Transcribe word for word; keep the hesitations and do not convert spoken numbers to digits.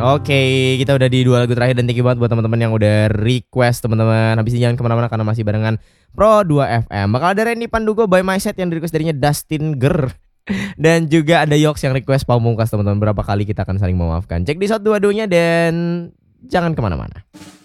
Oke, kita udah di dua lagu terakhir dan thank you banget buat teman-teman yang udah request teman-teman. Habis ini jangan kemana-mana karena masih barengan Pro dua F M. Bakal ada Randy Pandugo by My Set yang di request darinya Dustin Ger. Dan juga ada Yox yang request Pamungkas teman-teman. Berapa kali kita akan saling memaafkan. Cek di shot dua-duanya dan jangan kemana-mana.